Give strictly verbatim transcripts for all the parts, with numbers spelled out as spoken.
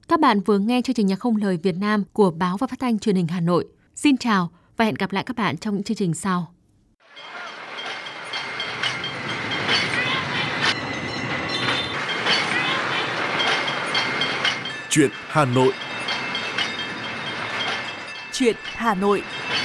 Các bạn vừa nghe chương trình Nhạc không lời Việt Nam của Báo và Phát thanh Truyền hình Hà Nội. Xin chào và hẹn gặp lại các bạn trong những chương trình sau. Chuyện Hà Nội. Chuyện Hà Nội.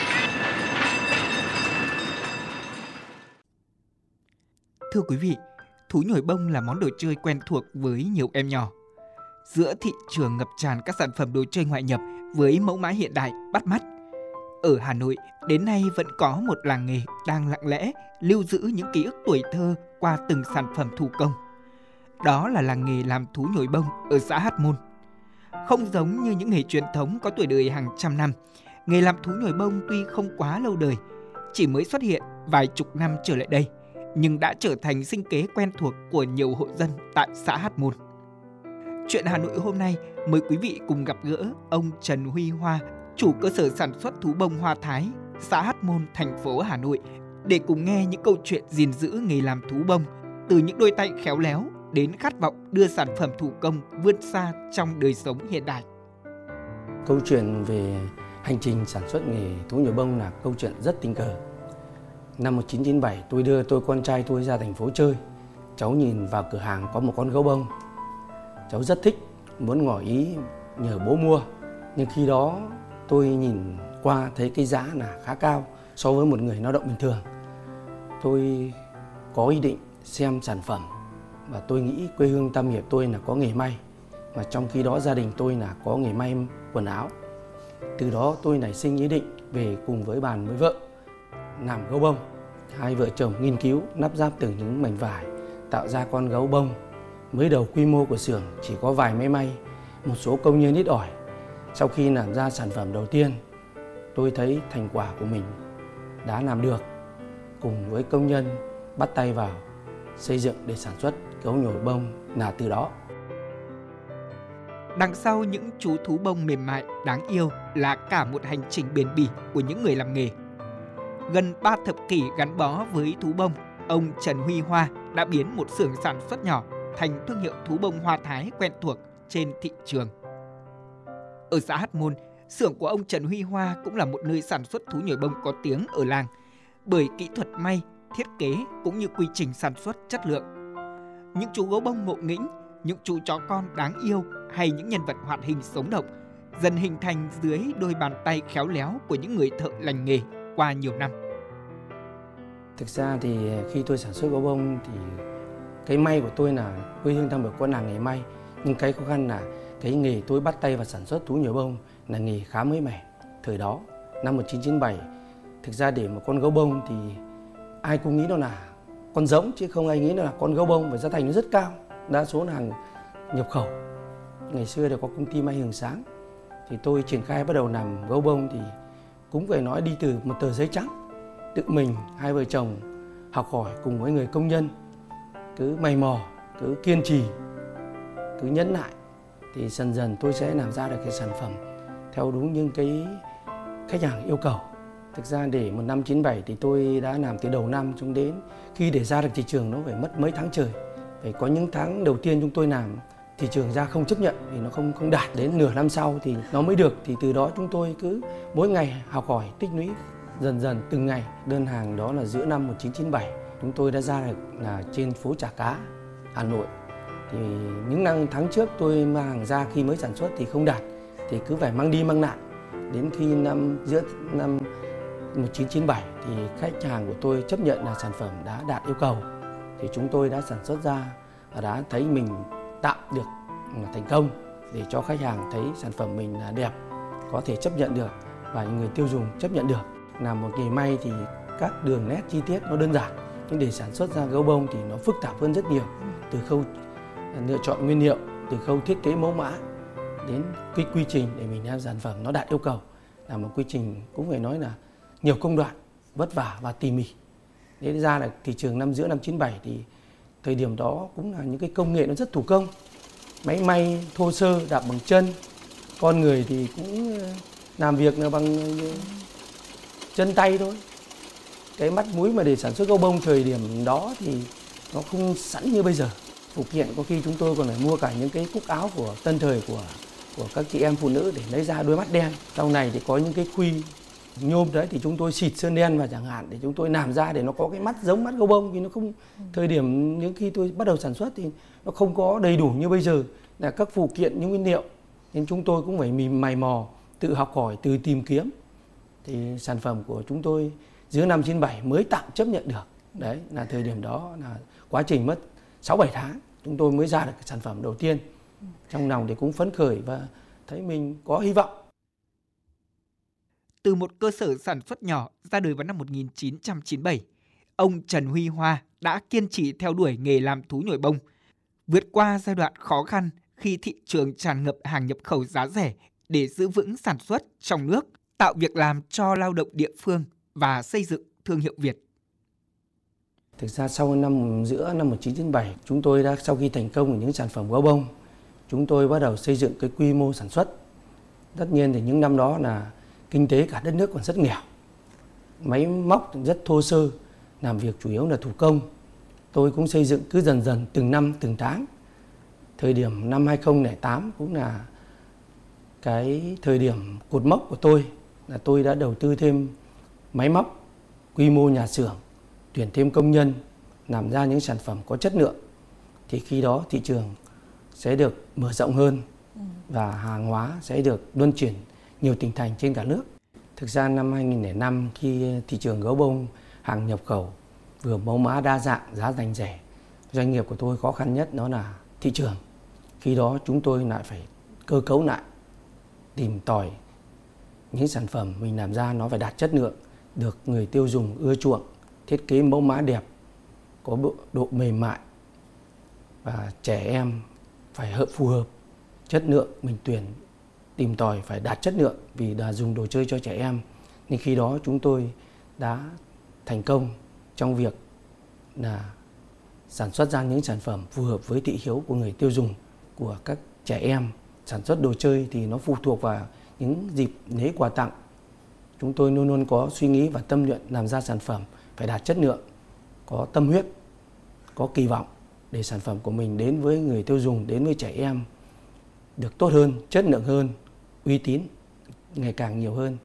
Thưa quý vị, thú nhồi bông là món đồ chơi quen thuộc với nhiều em nhỏ. Giữa thị trường ngập tràn các sản phẩm đồ chơi ngoại nhập với mẫu mã hiện đại bắt mắt. Ở Hà Nội, đến nay vẫn có một làng nghề đang lặng lẽ lưu giữ những ký ức tuổi thơ qua từng sản phẩm thủ công. Đó là làng nghề làm thú nhồi bông ở xã Hát Môn. Không giống như những nghề truyền thống có tuổi đời hàng trăm năm, nghề làm thú nhồi bông tuy không quá lâu đời, chỉ mới xuất hiện vài chục năm trở lại đây, nhưng đã trở thành sinh kế quen thuộc của nhiều hộ dân tại xã Hát Môn. Chuyện Hà Nội hôm nay mời quý vị cùng gặp gỡ ông Trần Huy Hoa, chủ cơ sở sản xuất thú bông Hoa Thái, xã Hát Môn, thành phố Hà Nội, để cùng nghe những câu chuyện gìn giữ nghề làm thú bông từ những đôi tay khéo léo đến khát vọng đưa sản phẩm thủ công vươn xa trong đời sống hiện đại. Câu chuyện về hành trình sản xuất nghề thú nhồi bông là câu chuyện rất tình cờ. Năm một nghìn chín trăm chín mươi bảy, tôi đưa tôi con trai tôi ra thành phố chơi. Cháu nhìn vào cửa hàng có một con gấu bông. Cháu rất thích, muốn ngỏ ý nhờ bố mua. Nhưng khi đó tôi nhìn qua thấy cái giá là khá cao so với một người lao động bình thường. Tôi có ý định xem sản phẩm và tôi nghĩ quê hương Tam Hiệp tôi là có nghề may, mà trong khi đó gia đình tôi là có nghề may quần áo. Từ đó tôi nảy sinh ý định về cùng với bàn với vợ làm gấu bông. Hai vợ chồng nghiên cứu lắp ráp từ những mảnh vải tạo ra con gấu bông. Mới đầu quy mô của xưởng chỉ có vài máy may, một số công nhân ít ỏi. Sau khi làm ra sản phẩm đầu tiên, tôi thấy thành quả của mình đã làm được. Cùng với công nhân bắt tay vào xây dựng để sản xuất gấu nhồi bông là từ đó. Đằng sau những chú thú bông mềm mại, đáng yêu là cả một hành trình bền bỉ của những người làm nghề. Gần ba thập kỷ gắn bó với thú bông, ông Trần Huy Hoa đã biến một xưởng sản xuất nhỏ thành thương hiệu thú bông Hoa Thái quen thuộc trên thị trường. Ở xã Hát Môn, xưởng của ông Trần Huy Hoa cũng là một nơi sản xuất thú nhồi bông có tiếng ở làng, bởi kỹ thuật may, thiết kế cũng như quy trình sản xuất chất lượng. Những chú gấu bông ngộ nghĩnh, những chú chó con đáng yêu hay những nhân vật hoạt hình sống động dần hình thành dưới đôi bàn tay khéo léo của những người thợ lành nghề qua nhiều năm. Thực ra thì khi tôi sản xuất gấu bông thì cái may của tôi là quê hương Tam Hiệp có làng nghề may, nhưng cái khó khăn là cái nghề tôi bắt tay vào sản xuất thú nhồi bông là nghề khá mới mẻ. Thời đó năm một nghìn chín trăm chín mươi bảy, thực ra để một con gấu bông thì ai cũng nghĩ nó là con giống chứ không ai nghĩ nó là con gấu bông, và giá thành nó rất cao, đa số là hàng nhập khẩu. Ngày xưa đều có công ty may Hừng Sáng, thì tôi triển khai bắt đầu làm gấu bông thì cũng phải nói đi từ một tờ giấy trắng, tự mình hai vợ chồng học hỏi cùng với người công nhân, cứ mày mò, cứ kiên trì, cứ nhẫn nại thì dần dần tôi sẽ làm ra được cái sản phẩm theo đúng những cái khách hàng yêu cầu. Thực ra để một năm chín bảy thì tôi đã làm từ đầu năm cho đến khi để ra được thị trường nó phải mất mấy tháng trời. Phải có những tháng đầu tiên chúng tôi làm thị trường ra không chấp nhận vì nó không không đạt, đến nửa năm sau thì nó mới được. Thì từ đó chúng tôi cứ mỗi ngày học hỏi, tích lũy dần dần từng ngày. Đơn hàng đó là giữa năm một nghìn chín trăm chín mươi bảy chúng tôi đã ra được là trên phố Chả Cá, Hà Nội. Thì những năm tháng trước tôi mang hàng ra khi mới sản xuất thì không đạt, thì cứ phải mang đi mang lại. Đến khi năm giữa năm một nghìn chín trăm chín mươi bảy thì khách hàng của tôi chấp nhận là sản phẩm đã đạt yêu cầu, thì chúng tôi đã sản xuất ra và đã thấy mình tạo được thành công để cho khách hàng thấy sản phẩm mình là đẹp, có thể chấp nhận được và người tiêu dùng chấp nhận được. Làm một nghề may thì các đường nét chi tiết nó đơn giản, nhưng để sản xuất ra gấu bông thì nó phức tạp hơn rất nhiều. Từ khâu lựa chọn nguyên liệu, từ khâu thiết kế mẫu mã đến cái quy trình để mình làm sản phẩm nó đạt yêu cầu, là một quy trình cũng phải nói là nhiều công đoạn, vất vả và tỉ mỉ. Để ra là thị trường năm giữa năm chín bảy thì thời điểm đó cũng là những cái công nghệ nó rất thủ công, máy may thô sơ đạp bằng chân, con người thì cũng làm việc là bằng chân tay thôi. Cái mắt mũi mà để sản xuất gấu bông thời điểm đó thì nó không sẵn như bây giờ. Phụ kiện có khi chúng tôi còn phải mua cả những cái cúc áo của tân thời của của các chị em phụ nữ để lấy ra đôi mắt đen. Sau này thì có những cái khuy nhôm đấy thì chúng tôi xịt sơn đen vào chẳng hạn để chúng tôi làm ra để nó có cái mắt giống mắt gấu bông, thì nó không thời điểm những khi tôi bắt đầu sản xuất thì nó không có đầy đủ như bây giờ là các phụ kiện những nguyên liệu, nên chúng tôi cũng phải mày mò tự học hỏi, tự tìm kiếm thì sản phẩm của chúng tôi giữa năm chín bảy mới tạm chấp nhận được. Đấy là thời điểm đó là quá trình mất sáu bảy tháng chúng tôi mới ra được cái sản phẩm đầu tiên. Trong lòng thì cũng phấn khởi và thấy mình có hy vọng. Từ một cơ sở sản xuất nhỏ ra đời vào năm một nghìn chín trăm chín mươi bảy, ông Trần Huy Hoa đã kiên trì theo đuổi nghề làm thú nhồi bông, vượt qua giai đoạn khó khăn khi thị trường tràn ngập hàng nhập khẩu giá rẻ để giữ vững sản xuất trong nước, tạo việc làm cho lao động địa phương và xây dựng thương hiệu Việt. Thực ra sau năm giữa năm một nghìn chín trăm chín mươi bảy, chúng tôi đã sau khi thành công ở những sản phẩm gấu bông, chúng tôi bắt đầu xây dựng cái quy mô sản xuất. Tất nhiên thì những năm đó là kinh tế cả đất nước còn rất nghèo, máy móc rất thô sơ, làm việc chủ yếu là thủ công. Tôi cũng xây dựng cứ dần dần từng năm từng tháng. Thời điểm năm hai không không tám cũng là cái thời điểm cột mốc của tôi, là tôi đã đầu tư thêm máy móc, quy mô nhà xưởng, tuyển thêm công nhân, làm ra những sản phẩm có chất lượng. Thì khi đó thị trường sẽ được mở rộng hơn và hàng hóa sẽ được luân chuyển nhiều tỉnh thành trên cả nước. Thực ra năm hai nghìn không trăm lẻ năm khi thị trường gấu bông hàng nhập khẩu vừa mẫu mã đa dạng, giá thành rẻ, doanh nghiệp của tôi khó khăn nhất đó là thị trường. Khi đó chúng tôi lại phải cơ cấu lại, tìm tòi những sản phẩm mình làm ra nó phải đạt chất lượng, được người tiêu dùng ưa chuộng, thiết kế mẫu mã đẹp, có độ mềm mại và trẻ em phải hợp phù hợp. Chất lượng mình tuyển tìm tòi phải đạt chất lượng vì đã dùng đồ chơi cho trẻ em. Nên khi đó chúng tôi đã thành công trong việc là sản xuất ra những sản phẩm phù hợp với thị hiếu của người tiêu dùng, của các trẻ em. Sản xuất đồ chơi thì nó phụ thuộc vào những dịp lễ quà tặng. Chúng tôi luôn luôn có suy nghĩ và tâm luyện làm ra sản phẩm phải đạt chất lượng, có tâm huyết, có kỳ vọng để sản phẩm của mình đến với người tiêu dùng, đến với trẻ em được tốt hơn, chất lượng hơn, uy tín ngày càng nhiều hơn.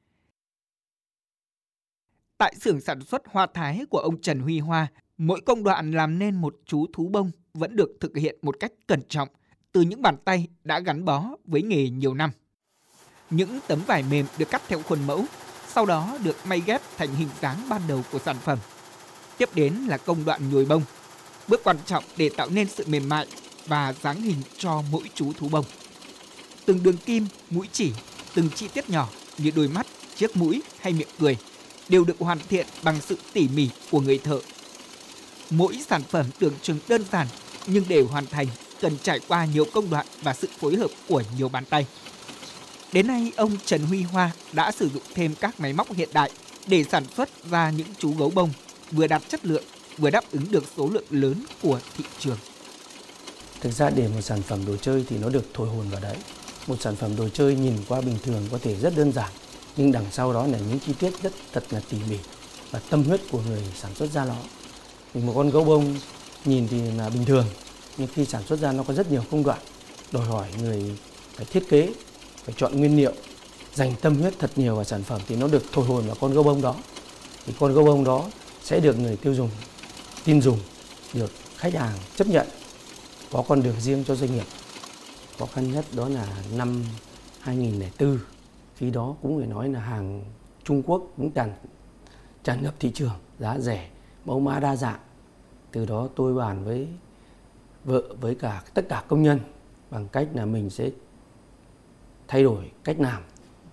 Tại xưởng sản xuất hoa thái của ông Trần Huy Hoa, mỗi công đoạn làm nên một chú thú bông vẫn được thực hiện một cách cẩn trọng từ những bàn tay đã gắn bó với nghề nhiều năm. Những tấm vải mềm được cắt theo khuôn mẫu, sau đó được may ghép thành hình dáng ban đầu của sản phẩm. Tiếp đến là công đoạn nhồi bông, bước quan trọng để tạo nên sự mềm mại và dáng hình cho mỗi chú thú bông. Từng đường kim, mũi chỉ, từng chi tiết nhỏ như đôi mắt, chiếc mũi hay miệng cười đều được hoàn thiện bằng sự tỉ mỉ của người thợ. Mỗi sản phẩm tưởng chừng đơn giản nhưng để hoàn thành cần trải qua nhiều công đoạn và sự phối hợp của nhiều bàn tay. Đến nay, ông Trần Huy Hoa đã sử dụng thêm các máy móc hiện đại để sản xuất ra những chú gấu bông vừa đạt chất lượng, vừa đáp ứng được số lượng lớn của thị trường. Thực ra để một sản phẩm đồ chơi thì nó được thổi hồn vào đấy. Một sản phẩm đồ chơi nhìn qua bình thường có thể rất đơn giản, nhưng đằng sau đó là những chi tiết rất thật là tỉ mỉ và tâm huyết của người sản xuất ra nó. Thì một con gấu bông nhìn thì là bình thường, nhưng khi sản xuất ra nó có rất nhiều công đoạn, đòi hỏi người phải thiết kế, phải chọn nguyên liệu, dành tâm huyết thật nhiều vào sản phẩm thì nó được thổi hồn vào con gấu bông đó. Thì con gấu bông đó sẽ được người tiêu dùng tin dùng, được khách hàng chấp nhận, có con đường riêng cho doanh nghiệp. Khó khăn nhất đó là năm hai nghìn không trăm lẻ bốn, khi đó cũng phải nói là hàng Trung Quốc cũng tràn tràn ngập thị trường, giá rẻ, mẫu mã đa dạng. Từ đó tôi bàn với vợ, với cả tất cả công nhân bằng cách là mình sẽ thay đổi cách làm,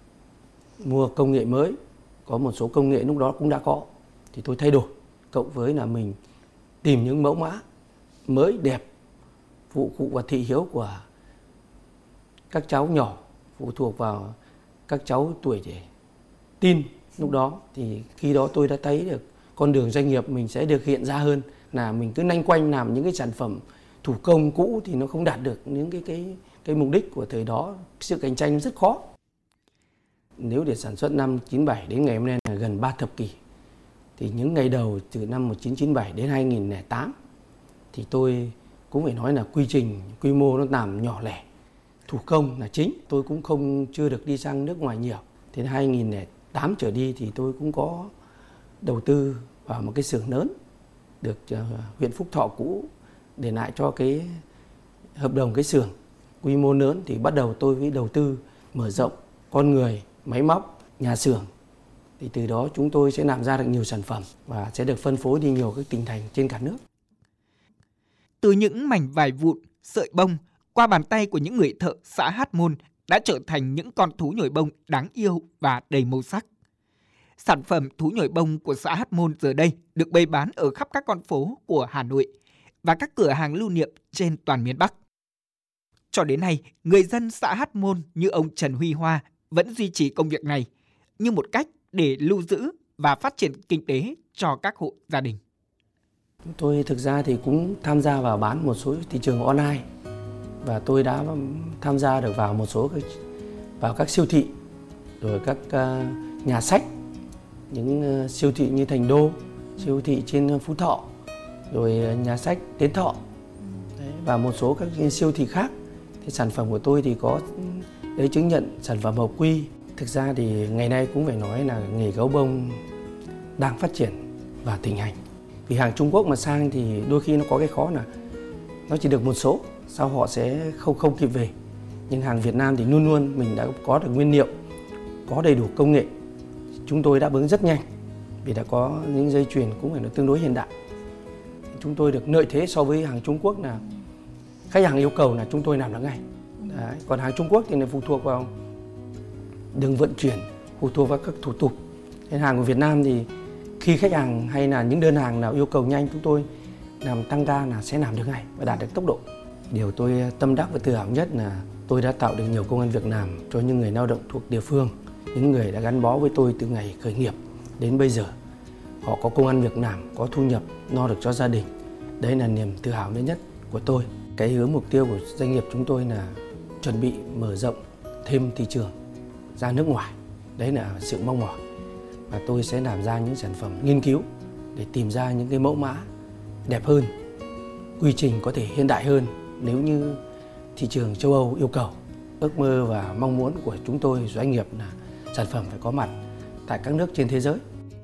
mua công nghệ mới. Có một số công nghệ lúc đó cũng đã có thì tôi thay đổi, cộng với là mình tìm những mẫu mã mới đẹp phụ phụ và thị hiếu của các cháu nhỏ, phụ thuộc vào các cháu tuổi trẻ tin. Lúc đó thì khi đó tôi đã thấy được con đường doanh nghiệp mình sẽ được hiện ra hơn, là mình cứ nanh quanh làm những cái sản phẩm thủ công cũ thì nó không đạt được những cái cái cái mục đích của thời đó, sự cạnh tranh rất khó. Nếu để sản xuất năm chín bảy đến ngày hôm nay là gần ba thập kỷ, thì những ngày đầu từ năm một nghìn chín trăm chín mươi bảy đến hai nghìn không trăm lẻ tám thì tôi cũng phải nói là quy trình, quy mô nó làm nhỏ lẻ. thủ công là chính. Tôi cũng không chưa được đi sang nước ngoài nhiều. Thì hai nghìn lẻ tám trở đi thì tôi cũng có đầu tư vào một cái xưởng lớn được uh, huyện Phúc Thọ cũ để lại cho cái hợp đồng cái xưởng quy mô lớn, thì bắt đầu tôi mới đầu tư mở rộng con người, máy móc, nhà xưởng. Thì từ đó chúng tôi sẽ làm ra được nhiều sản phẩm và sẽ được phân phối đi nhiều các tỉnh thành trên cả nước. Từ những mảnh vải vụn, sợi bông qua bàn tay của những người thợ xã Hát Môn đã trở thành những con thú nhồi bông đáng yêu và đầy màu sắc. Sản phẩm thú nhồi bông của xã Hát Môn giờ đây được bày bán ở khắp các con phố của Hà Nội và các cửa hàng lưu niệm trên toàn miền Bắc. Cho đến nay, người dân xã Hát Môn như ông Trần Huy Hoa vẫn duy trì công việc này như một cách để lưu giữ và phát triển kinh tế cho các hộ gia đình. Tôi thực ra thì cũng tham gia vào bán một số thị trường online và tôi đã tham gia được vào một số vào các siêu thị, rồi các nhà sách, những siêu thị như Thành Đô, siêu thị trên Phú Thọ, rồi nhà sách Tiến Thọ và một số các siêu thị khác. Thì sản phẩm của tôi thì có giấy chứng nhận sản phẩm hợp quy. Thực ra thì ngày nay cũng phải nói là nghề gấu bông đang phát triển và thịnh hành. Vì hàng Trung Quốc mà sang thì đôi khi nó có cái khó là nó chỉ được một số, sau họ sẽ không không kịp về. Nhưng hàng Việt Nam thì luôn luôn mình đã có được nguyên liệu, có đầy đủ công nghệ. Chúng tôi đáp ứng rất nhanh vì đã có những dây chuyền cũng phải là tương đối hiện đại. Chúng tôi được lợi thế so với hàng Trung Quốc là khách hàng yêu cầu là chúng tôi làm được ngay. Đấy. Còn hàng Trung Quốc thì phụ thuộc vào đường vận chuyển, phụ thuộc vào các thủ tục. Nên hàng của Việt Nam thì khi khách hàng hay là những đơn hàng nào yêu cầu nhanh, chúng tôi làm tăng ca là sẽ làm được ngay và đạt được tốc độ. Điều tôi tâm đắc và tự hào nhất là tôi đã tạo được nhiều công ăn việc làm cho những người lao động thuộc địa phương, những người đã gắn bó với tôi từ ngày khởi nghiệp đến bây giờ. Họ có công ăn việc làm, có thu nhập, no được cho gia đình. Đấy là niềm tự hào lớn nhất của tôi. Cái hướng mục tiêu của doanh nghiệp chúng tôi là chuẩn bị mở rộng thêm thị trường ra nước ngoài. Đấy là sự mong mỏi. Và tôi sẽ làm ra những sản phẩm nghiên cứu để tìm ra những cái mẫu mã đẹp hơn, quy trình có thể hiện đại hơn nếu như thị trường châu Âu yêu cầu. Ước mơ và mong muốn của chúng tôi doanh nghiệp là sản phẩm phải có mặt tại các nước trên thế giới.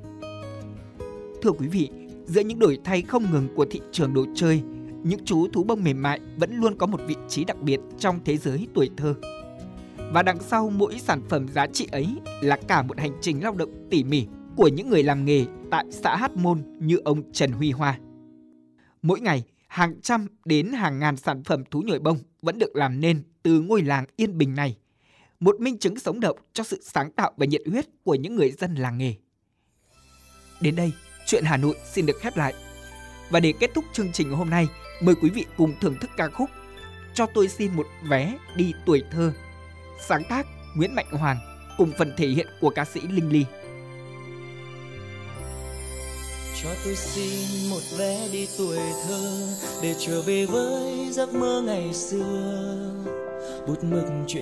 Thưa quý vị, giữa những đổi thay không ngừng của thị trường đồ chơi, những chú thú bông mềm mại vẫn luôn có một vị trí đặc biệt trong thế giới tuổi thơ. Và đằng sau mỗi sản phẩm giá trị ấy là cả một hành trình lao động tỉ mỉ của những người làm nghề tại xã Hát Môn như ông Trần Huy Hoa. Mỗi ngày, hàng trăm đến hàng ngàn sản phẩm thú nhồi bông vẫn được làm nên từ ngôi làng yên bình này. Một minh chứng sống động cho sự sáng tạo và nhiệt huyết của những người dân làng nghề. Đến đây, Chuyện Hà Nội xin được khép lại. Và để kết thúc chương trình hôm nay, mời quý vị cùng thưởng thức ca khúc Cho tôi xin một vé đi tuổi thơ, sáng tác Nguyễn Mạnh Hoàng cùng phần thể hiện của ca sĩ Linh Ly. Cho tôi xin một vé đi tuổi thơ để trở về với giấc mơ ngày xưa, bút mực chuyện